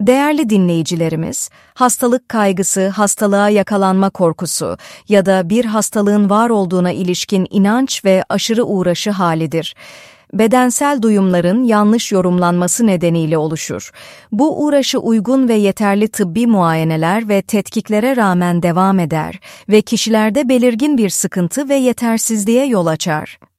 Değerli dinleyicilerimiz, hastalık kaygısı, hastalığa yakalanma korkusu ya da bir hastalığın var olduğuna ilişkin inanç ve aşırı uğraşı halidir. Bedensel duyumların yanlış yorumlanması nedeniyle oluşur. Bu uğraşı uygun ve yeterli tıbbi muayeneler ve tetkiklere rağmen devam eder ve kişilerde belirgin bir sıkıntı ve yetersizliğe yol açar.